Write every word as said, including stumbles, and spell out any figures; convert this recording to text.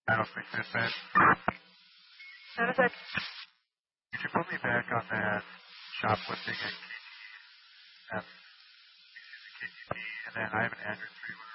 I don't think this is. How does that? Could you put me back on that shoplifting at K T F, K T P, and then I have an Android three